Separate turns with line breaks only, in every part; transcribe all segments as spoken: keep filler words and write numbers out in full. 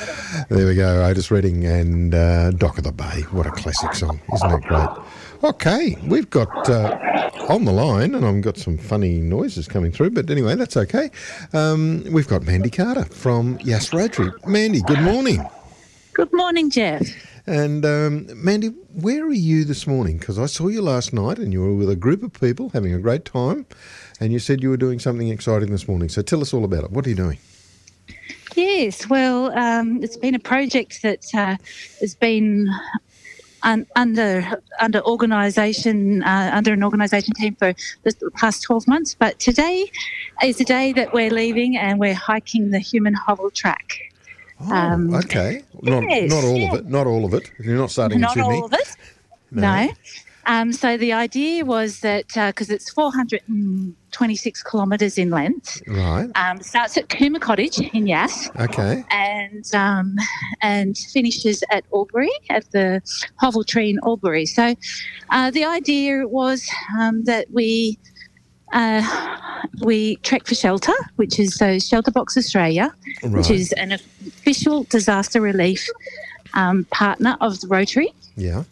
There we go, Otis Redding and uh, Dock of the Bay. What a classic song. Isn't that great? Okay, we've got uh, on the line, and I've got some funny noises coming through, but anyway, that's okay. Um, we've got Mandy Carter from Yass Rotary. Mandy, good morning.
Good morning, Jeff.
And um, Mandy, where are you this morning? Because I saw you last night and you were with a group of people having a great time, and you said you were doing something exciting this morning. So tell us all about it. What are you doing?
Yes, well, um, it's been a project that uh, has been un- under under organisation uh, under an organisation team for the past twelve months. But today is the day that we're leaving and we're hiking the Human Hovel Track.
Oh, um, okay. Not,
yes,
not all
yeah.
of it. Not all of it. You're not starting
not
in Sydney.
Not all of it.
No.
no. Um, so the idea was that because uh, it's four hundred twenty-six kilometres in length,
right?
Um, starts at Cooma Cottage in Yass,
okay,
and um, and finishes at Albury at the Hovel Tree in Albury. So uh, the idea was um, that we uh, we Trek for Shelter, which is so Shelter Box Australia,
right.
which is an official disaster relief um, partner of the Rotary.
Yeah.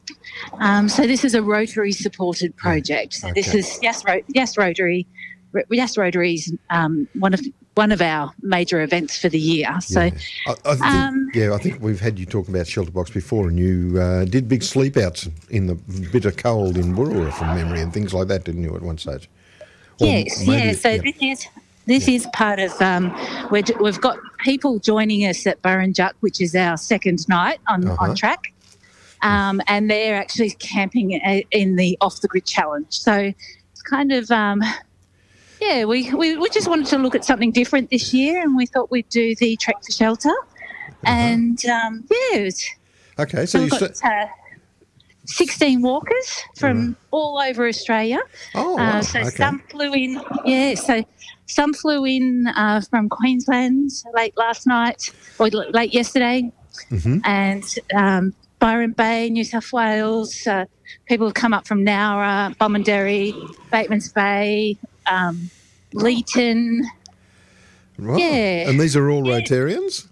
Um, so this is a Rotary-supported project. So
okay.
this is Yass, Ro- Yass Rotary. Yass Rotary's um, one of one of our major events for the year. So,
yeah. I, I think,
um,
yeah, I think we've had you talk about Shelter Box before, and you uh, did big sleep outs in the bitter cold in Wooroora from memory and things like that, didn't you? At one stage. Or
yes,
maybe,
yeah. So
yeah.
this is this yeah. is part of. Um, we're, we've got people joining us at Burrinjuck, which is our second night on
uh-huh.
on track. Um, and they're actually camping in the Off the Grid Challenge. So it's kind of, um, yeah, we, we, we just wanted to look at something different this year, and we thought we'd do the Trek for Shelter. Uh-huh. And, um, yeah, it was,
okay, so
we've
you
got
st-
uh, sixteen walkers from
uh-huh.
all over Australia.
Oh, wow.
Uh, so
okay.
some flew in, yeah, so some flew in uh, from Queensland late late night, or late yesterday,
mm-hmm.
and um Byron Bay, New South Wales. Uh, people have come up from Nowra, Bomaderry, Batemans Bay, um, Leeton.
Right.
Yeah.
And these are all
yeah.
Rotarians?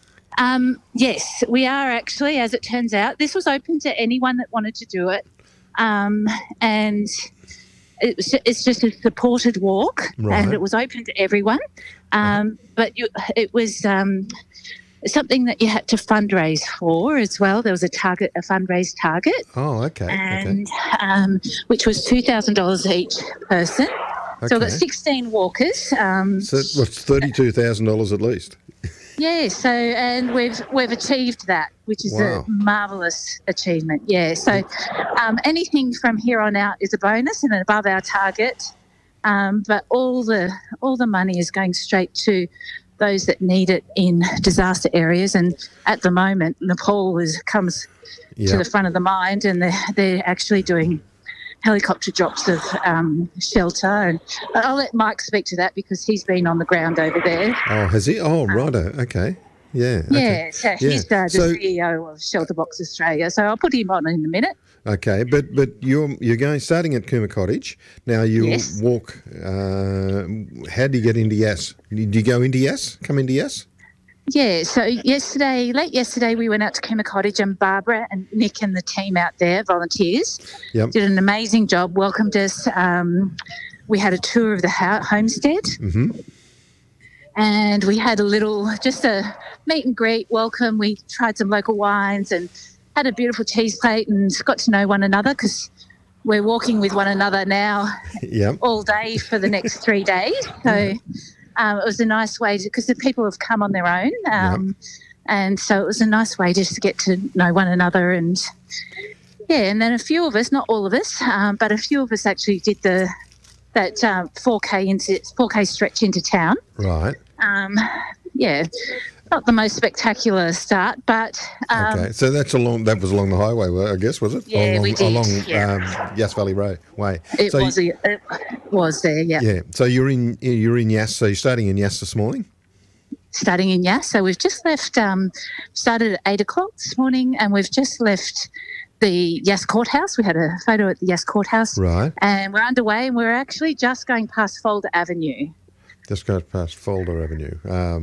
Um, yes, we are actually, as it turns out. This was open to anyone that wanted to do it. Um, and it was, it's just a supported walk,
right.
and it was open to everyone. Um, uh-huh. But you, it was... Um, something that you had to fundraise for as well. There was a target, a fundraise target.
Oh, okay.
And
okay.
Um, which was two thousand dollars each person.
Okay.
So we've got sixteen walkers. Um,
so what's thirty-two thousand dollars at least?
yeah. So and we've we've achieved that, which is
wow.
a marvellous achievement. Yeah. So um, anything from here on out is a bonus and above our target. Um, but all the all the money is going straight to those that need it in disaster areas, and at the moment Nepal is comes yep. to the front of the mind, and they're, they're actually doing helicopter drops of um, shelter, and I'll let Mike speak to that because he's been on the ground over there.
Oh, has he? Oh, righto, okay. Yeah.
Yeah,
okay.
so
yeah.
he's uh, the
so,
C E O of Shelter Box Australia, so I'll put him on in a minute.
Okay, but but you're you're going starting at Cooma Cottage. Now you
yes.
walk. Uh, how do you get into Yass? Do you go into Yass? Come into Yass?
Yeah. So yesterday, late yesterday, we went out to Cooma Cottage, and Barbara and Nick and the team out there, volunteers,
yep.
did an amazing job. Welcomed us. Um, we had a tour of the ho- homestead.
Mm-hmm.
And we had a little, just a meet and greet, welcome. We tried some local wines and had a beautiful cheese plate and got to know one another because we're walking with one another now
yep.
all day for the next three days. So um, it was a nice way to, because the people have come on their own. Um, yep. And so it was a nice way just to get to know one another. And yeah, and then a few of us, not all of us, um, but a few of us actually did the that um, four K into four K stretch into town.
Right.
Um, yeah, not the most spectacular start, but um,
okay. So that's along. That was along the highway, I guess, was it?
Yeah,
along,
we did.
Along
yeah.
um, Yass Valley Road way.
It
so
was. You, it was there. Yeah.
Yeah. So you're in. You're in Yass. So you're starting in Yass this morning.
Starting in Yass. So we've just left. Um, started at eight o'clock this morning, and we've just left the Yass Courthouse. We had a photo at the Yass Courthouse.
Right.
And we're underway, and we're actually just going past Folder Avenue.
Just goes past Folder Avenue.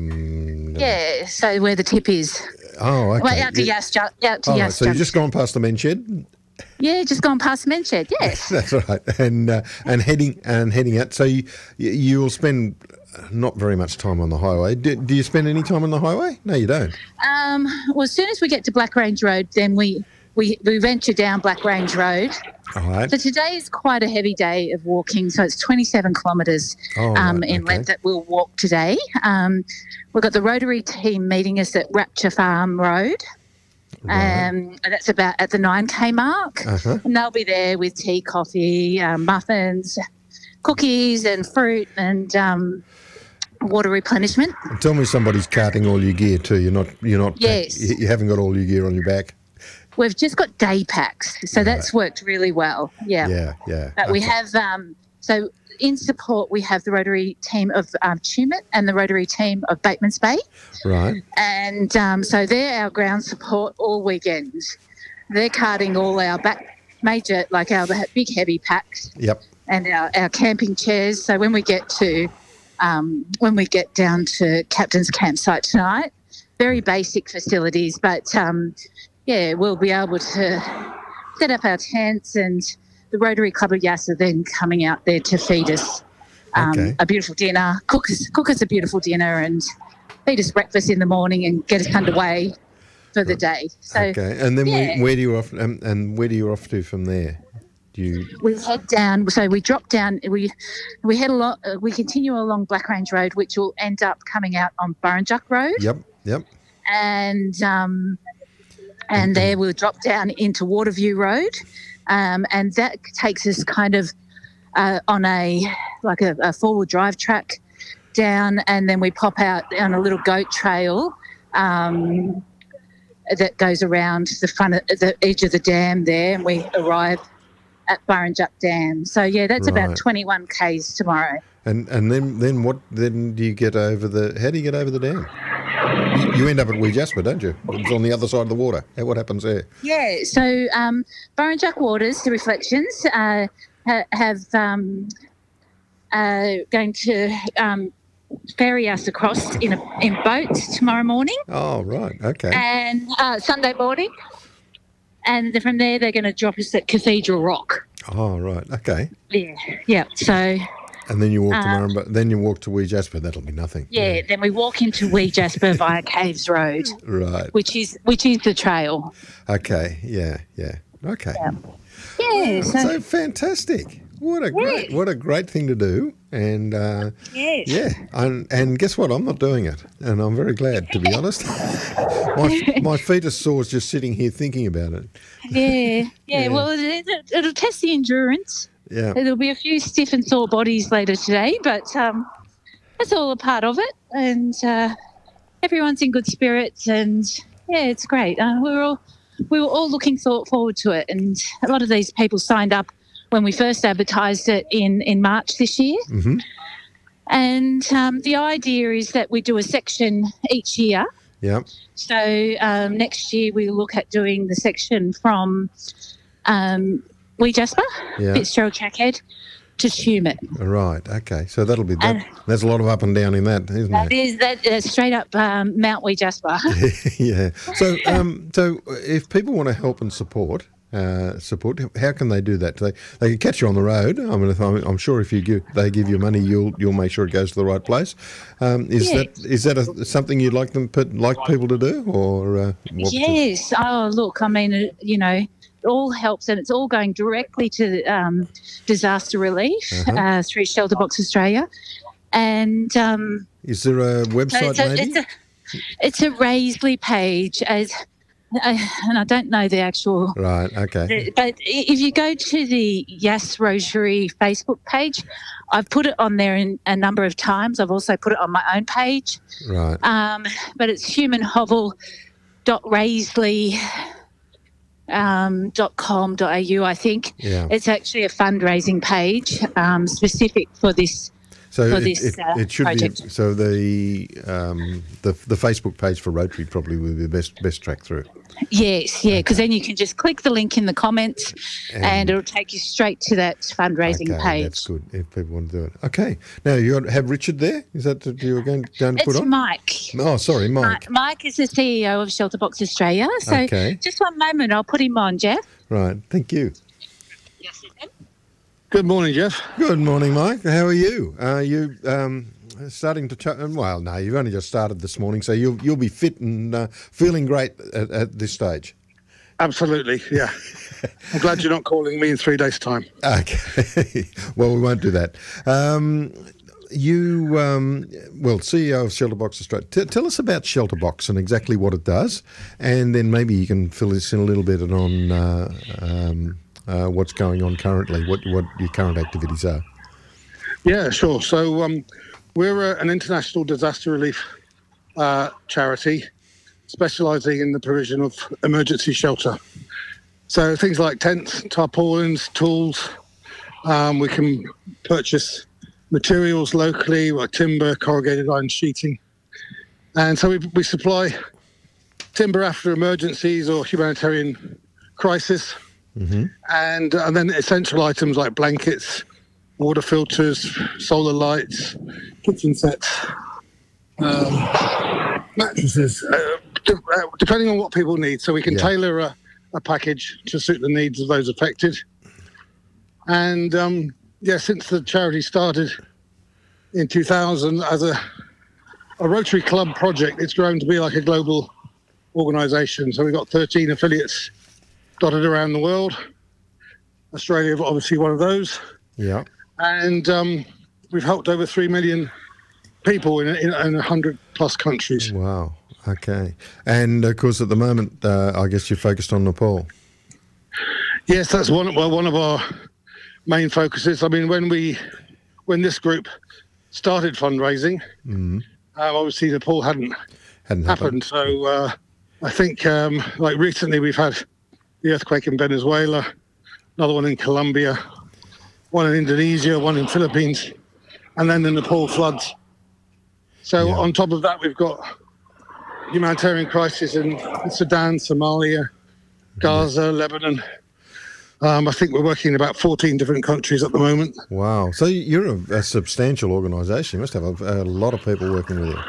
Um,
Yeah, so where the tip is.
Oh, okay.
Well, out to
Yeah.
Yass, ju- out to
All right,
Yass
so you've
Junction.
just gone past the men's shed.
Yeah, just gone past the men's shed, yes.
That's right, and uh, and heading and heading out. So you you will spend not very much time on the highway. Do, do you spend any time on the highway? No, you don't.
Um, well, as soon as we get to Black Range Road, then we, we, we venture down Black Range Road.
All right.
So today is quite a heavy day of walking. So it's twenty-seven kilometres
Oh,
um,
right,
in
okay.
length that we'll walk today. Um, we've got the Rotary team meeting us at Rapture Farm Road.
Right.
Um, and that's about at the nine K mark.
Uh-huh.
And they'll be there with tea, coffee, um, muffins, cookies and fruit and um, water replenishment.
And tell me somebody's carting all your gear too. You're not. You're not.
Yes.
You, you haven't got all your gear on your back.
We've just got day packs, so that's worked really well. Yeah.
Yeah. Yeah.
But we
Okay.
have, um, so in support, we have the Rotary team of um, Tumut and the Rotary team of Batemans Bay.
Right.
And um, so they're our ground support all weekend. They're carting all our back major, like our big heavy packs
Yep.
and our, our camping chairs. So when we get to, um, when we get down to Captain's Campsite tonight, very basic facilities, but um, yeah, we'll be able to set up our tents, and the Rotary Club of Yass are then coming out there to feed us um,
Okay.
a beautiful dinner, cook us, cook us a beautiful dinner and feed us breakfast in the morning and get us underway for the day. So
Okay. And then
yeah.
where, where do you off? Um, and where do you off to from there? Do you?
we head down, so we drop down, we we head along, uh, we continue along Black Range Road, which will end up coming out on Burrinjuck Road.
Yep. Yep.
and um, and there we'll drop down into Waterview Road, um, and that takes us kind of uh, on a like a, a four-wheel drive track down, and then we pop out on a little goat trail um, that goes around the front of the edge of the dam there, and we arrive at Burrinjuck Dam. So yeah, that's
Right.
about twenty-one kays tomorrow.
And and then then what? Then do you get over the? How do you get over the dam? You, you end up at Wee Jasper, don't you? It's on the other side of the water. Hey, what happens there?
Yeah, so um, Burrinjuck Waters, the Reflections, uh, ha- have um, uh, going to um, ferry us across in a, in boats tomorrow morning
Oh, right. Okay.
and uh, Sunday morning, and then from there they're going to drop us at Cathedral Rock.
Oh, right. Okay.
Yeah, yeah. So
And then you walk
Uh,
tomorrow, but then you walk to Wee Jasper. That'll be nothing.
yeah, then we walk into Wee Jasper via Caves Road,
Right.
which is which is the trail.
Okay. Yeah. Yeah. Okay.
Yeah. Yeah. So,
So fantastic. What a great,
Yeah.
what a great thing to do. And uh,
yes.
yeah, and, and guess what? I'm not doing it, and I'm very glad, to be honest. my my feet are sore just sitting here thinking about it.
Yeah, yeah.
Yeah.
Well, it, it, it'll test the endurance.
Yeah.
There'll be a few stiff and sore bodies later today, but um, that's all a part of it. And uh, everyone's in good spirits, and yeah, it's great. Uh, we were all we were all looking for, forward to it, and a lot of these people signed up when we first advertised it in in March this year.
Mm-hmm.
And um, the idea is that we do a section each year.
Yeah.
So um, next year we'll look at doing the section from um, Wee Jasper,
Yeah.
Fitzgerald Trackhead, to Tumut.
Right. Okay. So that'll be that.
And-
There's a lot of up and down in that, isn't
That
there?
is that uh, straight up um, Mount Wee Jasper.
Yeah. So, um, so if people want to help and support, uh, support, how can they do that? They they can catch you on the road. I mean, if I'm, I'm sure if you give they give you money, you'll you'll make sure it goes to the right place. Um, is
Yeah.
that is that a, something you'd like them put, like people to do, or uh, what?
Yes. Oh, look, I mean, uh, you know, it all helps, and it's all going directly to um, disaster relief
Uh-huh.
uh, through Shelter Box Australia. And um,
Is there a
so
website
it's, a,
maybe?
it's a it's a Raisley page, as uh, and I don't know the actual.
Right. Okay.
But if you go to the Yass Rosary Facebook page, I've put it on there in a number of times. I've also put it on my own page.
Right.
Um, but it's humanhovel dot raisley um, dot com dot au, I think.
Yeah.
It's actually a fundraising page um, specific for this
So
for
it,
this
it,
uh,
it should
project.
be. So the um, the the Facebook page for Rotary probably will be the best best track through.
Yes, yeah, because then you can just click the link in the comments and,
And-
it'll take you straight to that fundraising
Okay,
page.
that's good if people want to do it. Okay, now you got, have Richard there. Is that what you were going, going to put
It's
on?
Mike.
Oh, sorry, Mike.
Mike. Mike is the C E O of Shelterbox Australia. So
Okay.
just one moment, I'll put him on, Jeff.
Right, thank you.
Yes, you can.
Good morning, Jeff.
Good morning, Mike. How are you? Are you um, starting to? Ch- well, no, you've only just started this morning, so you'll you'll be fit and uh, feeling great at, at this stage.
Absolutely, yeah. I'm glad you're not calling me in three days' time.
Okay. Well, we won't do that. Um, you, um, well, C E O of Shelterbox Australia. T- tell us about Shelterbox and exactly what it does, and then maybe you can fill us in a little bit on uh, um, uh, what's going on currently, what what your current activities are.
Yeah, sure. So um, we're uh, an international disaster relief uh, charity specialising in the provision of emergency shelter. So things like tents, tarpaulins, tools. Um, we can purchase materials locally, like timber, corrugated iron sheeting. And so we, we supply timber after emergencies or humanitarian crisis.
Mm-hmm.
And, and then essential items like blankets, water filters, solar lights, kitchen sets, um, mattresses, uh, de- uh, depending on what people need. So we can
Yeah.
tailor a, a package to suit the needs of those affected. And um, yeah, since the charity started in two thousand as a, a Rotary Club project, it's grown to be like a global organisation. So we've got thirteen affiliates dotted around the world. Australia, obviously, one of those.
Yeah.
And um, we've helped over three million people in, in, in one hundred plus countries.
Wow. Okay. And of course, at the moment, uh, I guess you're focused on Nepal.
Yes, that's one, well, one of our main focuses. I mean, when we, when this group started fundraising,
Mm-hmm.
um, obviously Nepal hadn't
Hadn't
happened.
happened.
So uh, I think, um, like recently, we've had the earthquake in Venezuela, another one in Colombia, one in Indonesia, one in Philippines, and then the Nepal floods. So
Yeah.
on top of that, we've got humanitarian crisis in Sudan, Somalia, Gaza, Lebanon. Um, I think we're working in about fourteen different countries at the moment.
Wow. So you're a, a substantial organisation. You must have a, a lot of people working with you.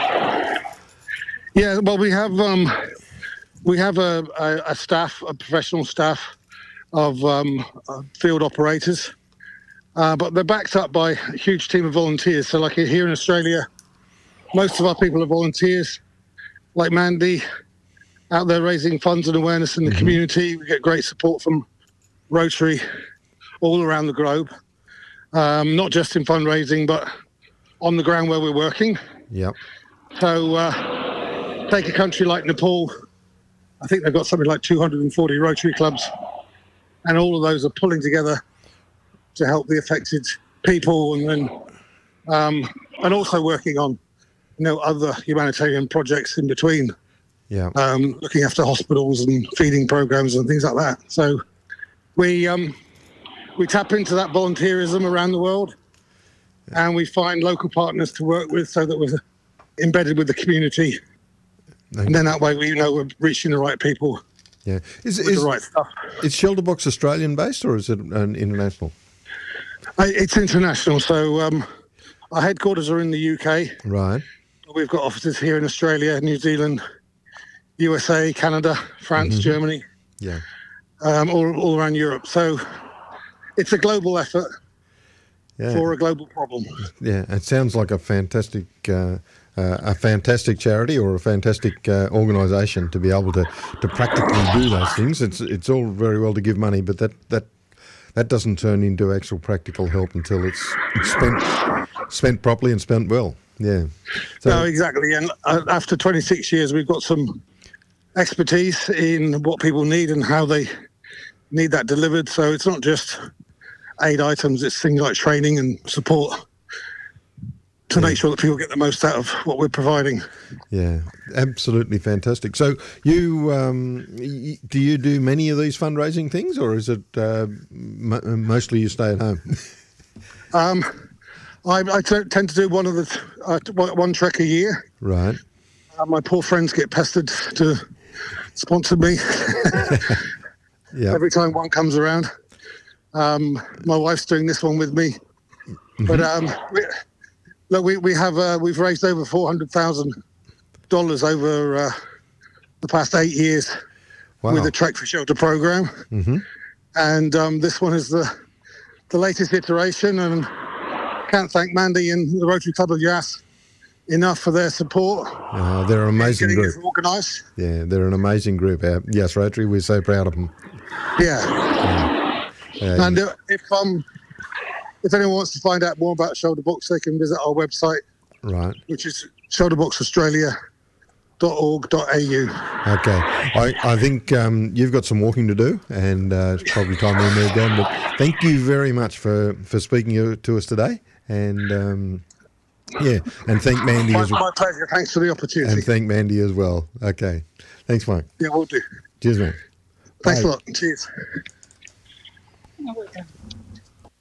Yeah, well, we have um, we have a, a, a staff, a professional staff of um, uh, field operators, uh, but they're backed up by a huge team of volunteers. So, like here in Australia, most of our people are volunteers. Like Mandy, out there raising funds and awareness in the community. We get great support from Rotary all around the globe, um, not just in fundraising, but on the ground where we're working.
Yep.
So uh, take a country like Nepal. I think they've got something like two hundred forty Rotary clubs, and all of those are pulling together to help the affected people, and then um, and also working on you know other humanitarian projects in between,
Yeah.
um, looking after hospitals and feeding programs and things like that. So we um, we tap into that volunteerism around the world, and we find local partners to work with so that we're embedded with the community. And then that way we know we're reaching the right people
Yeah. Is
with
is,
the right stuff.
is Shelterbox Australian based or is it an international?
I, it's international. So um, our headquarters are in the U K.
Right.
We've got offices here in Australia, New Zealand, U S A, Canada, France,
Mhm.
Germany,
Yeah.
um, all, all around Europe. So it's a global effort
Yeah.
for a global problem.
Yeah. It sounds like a fantastic, uh, uh, a fantastic charity or a fantastic uh, organisation to be able to, to practically do those things. It's it's all very well to give money, but that that that doesn't turn into actual practical help until it's, it's spent spent properly and spent well. Yeah. So,
No, exactly. And uh, after twenty-six years, we've got some expertise in what people need and how they need that delivered. So it's not just aid items, it's things like training and support to
Yeah.
make sure that people get the most out of what we're providing.
yeah, absolutely fantastic. So you um, y- do you do many of these fundraising things, or is it uh, m- mostly you stay at home?
Um, I, I t- tend to do one of the uh, one trek a year.
Right.
Uh, my poor friends get pestered to sponsor me
Yeah.
every time one comes around. Um, my wife's doing this one with me, mm-hmm. but um, we, look, we we have uh, we've raised over four hundred thousand dollars over uh, the past eight years wow. with the Trek for Shelter program,
mm-hmm.
and um, this one is the the latest iteration. And can't thank Mandy and the Rotary Club of Yass enough for their support.
Oh, they're an amazing group.
Organised.
Yeah, they're an amazing group. Uh, yes, Rotary, we're so proud of them.
Yeah.
yeah. Uh,
and uh, if um if anyone wants to find out more about Shoulderbox, they can visit our website,
right,
which is shoulderbox australia dot org dot a u.
Okay, I, I think um, you've got some walking to do, and uh, it's probably time we moved on. But thank you very much for, for speaking to us today, and um, yeah, and thank Mandy
my,
as well.
My pleasure. Thanks for the opportunity.
And thank Mandy as well. Okay, thanks, Mike.
Yeah, we'll do.
Cheers, man.
Thanks
Bye.
a lot. Cheers.
Oh, well done.